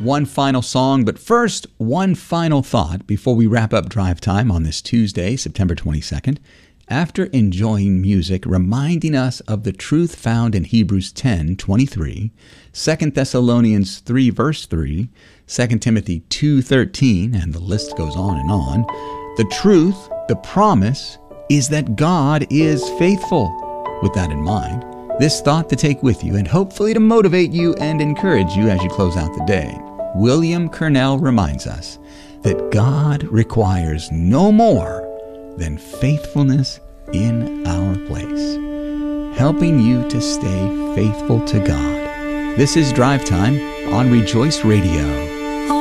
one final song, but first, one final thought before we wrap up Drive Time on this Tuesday, September 22nd. After enjoying music reminding us of the truth found in Hebrews 10:23, 2 Thessalonians 3 verse 3, 2 Timothy 2:13, and the list goes on, the truth, the promise, is that God is faithful. With that in mind, this thought to take with you and hopefully to motivate you and encourage you as you close out the day. William Cornell reminds us that God requires no more than faithfulness in our place, helping you to stay faithful to God. This is Drive Time on Rejoice Radio.